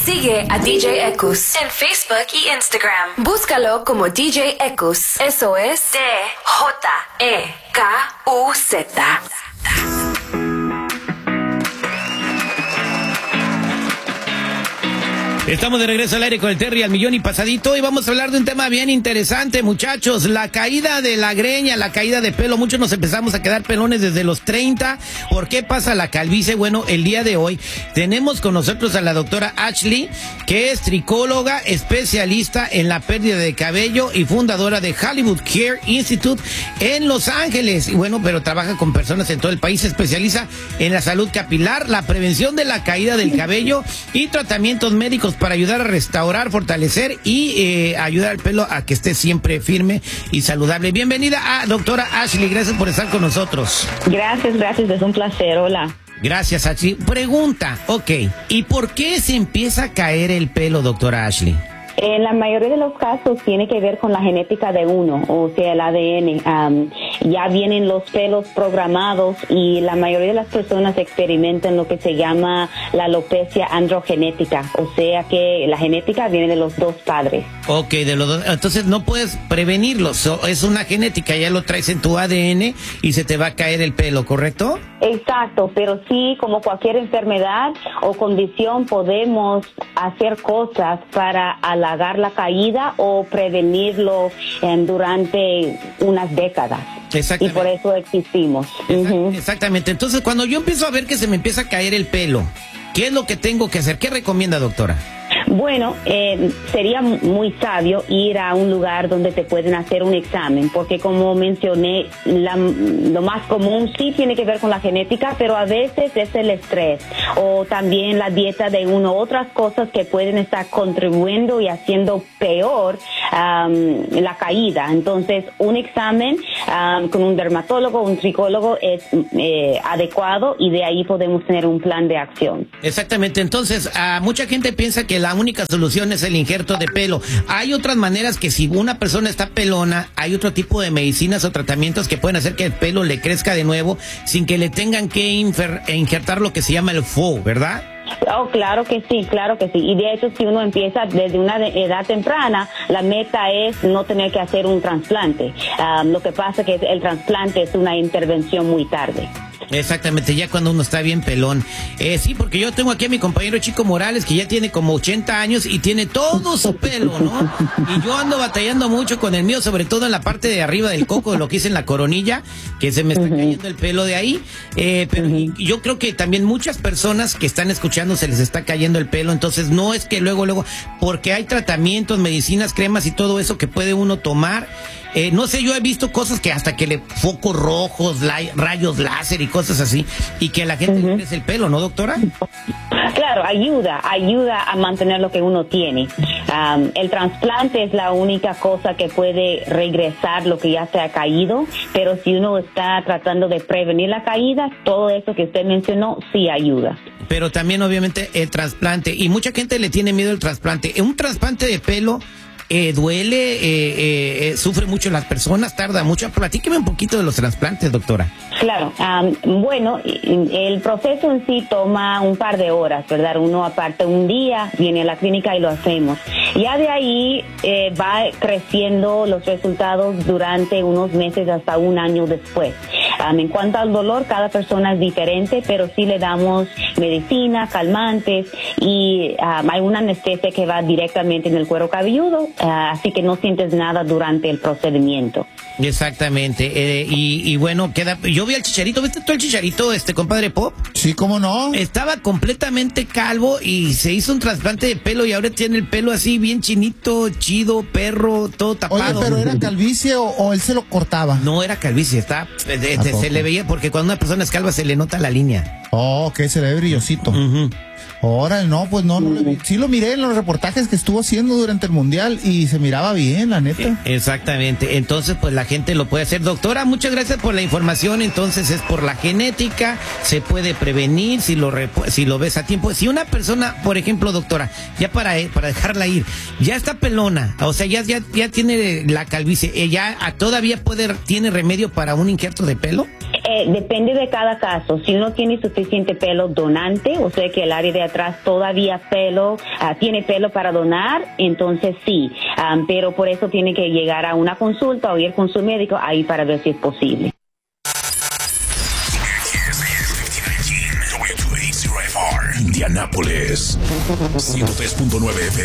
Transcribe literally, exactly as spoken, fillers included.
Sigue a D J Ekus en Facebook y Instagram. Búscalo como D J Ekus. Eso es D J E K U Z. Estamos de regreso al aire con el Terry al millón y pasadito y vamos a hablar de un tema bien interesante, muchachos. La caída de la greña, la caída de pelo. Muchos nos empezamos a quedar pelones desde los treinta. ¿Por qué pasa la calvicie? Bueno, el día de hoy tenemos con nosotros a la doctora Ashley, que es tricóloga, especialista en la pérdida de cabello y fundadora de Hollywood Care Institute en Los Ángeles. Y bueno, pero trabaja con personas en todo el país. Se especializa en la salud capilar, la prevención de la caída del cabello y tratamientos médicos para ayudar a restaurar, fortalecer y eh, ayudar al pelo a que esté siempre firme y saludable. Bienvenida a doctora Ashley, gracias por estar con nosotros. Gracias, gracias, es un placer, hola. Gracias, Ashley. Pregunta, ok, ¿y por qué se empieza a caer el pelo, doctora Ashley? En la mayoría de los casos tiene que ver con la genética de uno, o sea, el A D N. Um, ya vienen los pelos programados y la mayoría de las personas experimentan lo que se llama la alopecia androgenética, o sea que la genética viene de los dos padres. Ok, de los dos. Entonces no puedes prevenirlo, so, es una genética, ya lo traes en tu A D N y se te va a caer el pelo, ¿correcto? Exacto, pero sí, como cualquier enfermedad o condición, podemos hacer cosas para alargar la caída o prevenirlo eh, durante unas décadas. Y por eso existimos. Exact- uh-huh. Exactamente. Entonces, cuando yo empiezo a ver que se me empieza a caer el pelo, ¿qué es lo que tengo que hacer? ¿Qué recomienda, doctora? Bueno, eh, sería muy sabio ir a un lugar donde te pueden hacer un examen, porque como mencioné, la, lo más común sí tiene que ver con la genética, pero a veces es el estrés o también la dieta de uno, otras cosas que pueden estar contribuyendo y haciendo peor um, la caída. Entonces, un examen um, con un dermatólogo, un tricólogo es eh, adecuado y de ahí podemos tener un plan de acción. Exactamente. Entonces, uh, mucha gente piensa que la única solución es el injerto de pelo. Hay otras maneras que si una persona está pelona, hay otro tipo de medicinas o tratamientos que pueden hacer que el pelo le crezca de nuevo sin que le tengan que infer- injertar lo que se llama el faux, ¿verdad? Oh, claro que sí, claro que sí. Y de hecho, si uno empieza desde una edad temprana, la meta es no tener que hacer un trasplante. Um, lo que pasa es que el trasplante es una intervención muy tarde. Exactamente, ya cuando uno está bien pelón. Eh, sí, porque yo tengo aquí a mi compañero Chico Morales, que ya tiene como ochenta años y tiene todo su pelo, ¿no? Y yo ando batallando mucho con el mío, sobre todo en la parte de arriba del coco, de lo que hice en la coronilla, que se me está cayendo el pelo de ahí. Eh, pero y yo creo que también muchas personas que están escuchando se les está cayendo el pelo, entonces no es que luego, luego, porque hay tratamientos, medicinas, cremas y todo eso que puede uno tomar. Eh, no sé, yo he visto cosas que hasta que le focos rojos, la, rayos láser y cosas así, y que a la gente uh-huh. le crece el pelo, ¿no, doctora? Claro, ayuda, ayuda a mantener lo que uno tiene. Um, el trasplante es la única cosa que puede regresar lo que ya se ha caído, pero si uno está tratando de prevenir la caída, todo eso que usted mencionó sí ayuda. Pero también obviamente el trasplante, y mucha gente le tiene miedo al trasplante. Un trasplante de pelo Eh, duele, eh, eh, eh, sufre mucho las personas, tarda mucho. Platíqueme un poquito de los trasplantes, doctora. Claro, um, bueno, el proceso en sí toma un par de horas, ¿verdad? Uno aparte un día, viene a la clínica y lo hacemos. Ya de ahí eh, va creciendo los resultados durante unos meses hasta un año después. Um, en cuanto al dolor, cada persona es diferente, pero sí le damos medicina, calmantes y um, hay una anestesia que va directamente en el cuero cabelludo, uh, así que no sientes nada durante el procedimiento. Exactamente, eh, y, y bueno, queda. Yo vi al Chicharito, ¿viste tú el Chicharito, este compadre Pop? Sí, ¿cómo no? Estaba completamente calvo y se hizo un trasplante de pelo y ahora tiene el pelo así bien chinito, chido, perro, todo tapado. Oye, ¿pero era calvicie o, o él se lo cortaba? No, era calvicie, está, de, de, se le veía, porque cuando una persona es calva se le nota la línea. Oh, que se le ve brillosito. Uh-huh. Ahora, no, pues no, no le vi. Sí lo miré en los reportajes que estuvo haciendo durante el Mundial y se miraba bien, la neta. Exactamente, entonces pues la gente lo puede hacer. Doctora, muchas gracias por la información. Entonces es por la genética, se puede prevenir si lo rep- si lo ves a tiempo. Si una persona, por ejemplo, doctora, ya para, para dejarla ir, ya está pelona, o sea, ya, ya, ya tiene la calvicie, ¿ella todavía puede, tiene remedio para un injerto de pelo? Eh, depende de cada caso. Si uno tiene suficiente pelo donante, o sea que el área de atrás todavía pelo, uh, tiene pelo para donar, entonces sí. Um, pero por eso tiene que llegar a una consulta o ir con su médico ahí para ver si es posible. Indianápolis ciento tres punto nueve F